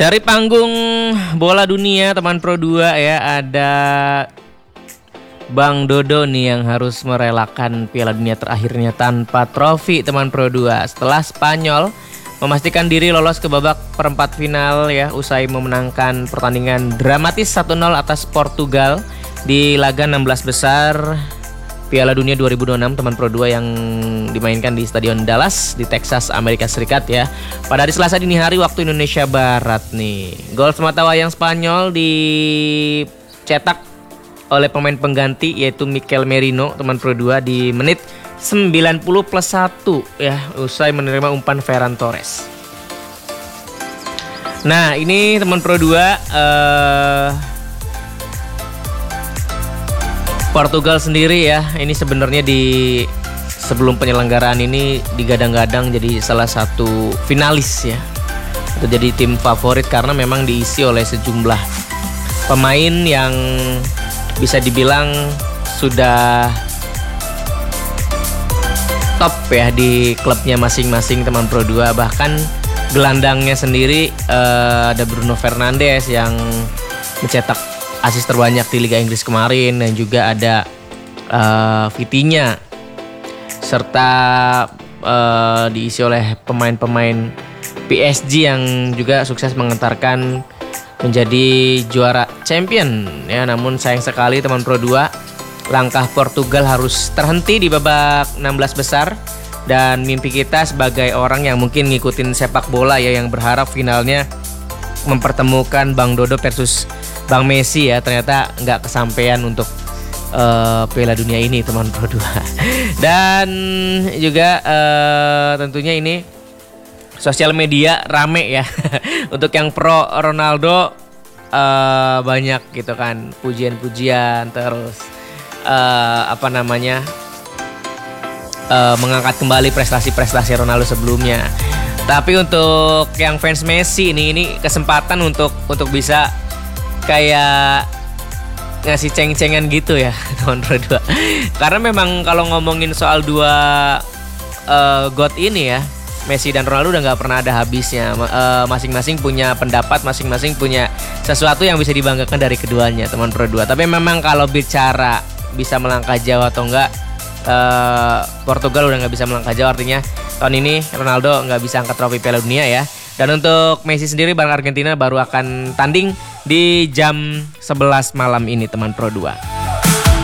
Dari panggung bola dunia teman Pro 2 ya, ada Bang Dodo nih yang harus merelakan Piala Dunia terakhirnya tanpa trofi teman Pro 2 setelah Spanyol memastikan diri lolos ke babak perempat final ya, usai memenangkan pertandingan dramatis 1-0 atas Portugal di laga 16 besar Piala Dunia 2026 teman Pro 2 yang dimainkan di Stadion Dallas di Texas, Amerika Serikat ya. Pada hari Selasa dini hari waktu Indonesia Barat nih. Gol sematawayang Spanyol dicetak oleh pemain pengganti yaitu Mikel Merino teman Pro 2 di menit 90+1 ya, usai menerima umpan Ferran Torres. Nah, ini teman Pro 2 Portugal sendiri ya, ini sebenarnya sebelum penyelenggaraan ini digadang-gadang jadi salah satu finalis ya, atau jadi tim favorit karena memang diisi oleh sejumlah pemain yang bisa dibilang sudah top ya di klubnya masing-masing teman Pro 2. Bahkan gelandangnya sendiri ada Bruno Fernandes yang mencetak asis terbanyak di Liga Inggris kemarin, dan juga ada Vitinha, serta diisi oleh pemain-pemain PSG yang juga sukses mengantarkan menjadi juara champion ya. Namun sayang sekali teman Pro 2, langkah Portugal harus terhenti di babak 16 besar, dan mimpi kita sebagai orang yang mungkin ngikutin sepak bola ya, yang berharap finalnya mempertemukan Bang Dodo versus Bang Messi ya, ternyata nggak kesampaian untuk Piala Dunia ini teman Pro 2. Dan juga tentunya ini sosial media rame ya. Untuk yang pro Ronaldo banyak gitu kan, pujian-pujian, terus mengangkat kembali prestasi-prestasi Ronaldo sebelumnya. Tapi untuk yang fans Messi ini kesempatan untuk bisa kayak ngasih ceng-cengan gitu ya teman Pro 2. Karena memang kalau ngomongin soal dua GOAT ini ya, Messi dan Ronaldo udah gak pernah ada habisnya. Masing-masing punya pendapat, masing-masing punya sesuatu yang bisa dibanggakan dari keduanya teman Pro 2. Tapi memang kalau bicara bisa melangkah jauh atau enggak, Portugal udah gak bisa melangkah jauh. Artinya tahun ini Ronaldo gak bisa angkat trofi Piala Dunia ya. Dan untuk Messi sendiri, Argentina baru akan tanding di jam 11 malam ini teman Pro 2.